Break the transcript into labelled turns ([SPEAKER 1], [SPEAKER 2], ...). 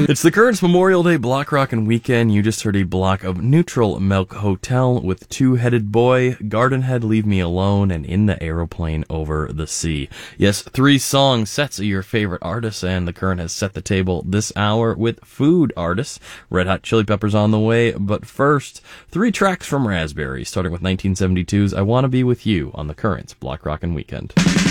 [SPEAKER 1] It's the Currents Memorial Day Block Rockin' Weekend. You just heard a block of Neutral Milk Hotel with Two-Headed Boy, Gardenhead, Leave Me Alone, and In the Aeroplane Over the Sea. Yes, 3 song sets of your favorite artists, and the Current has set the table this hour with food artists. Red Hot Chili Peppers on the way, but first, 3 tracks from Raspberry, starting with 1972's I Wanna Be With You on the Currents Block Rockin' Weekend.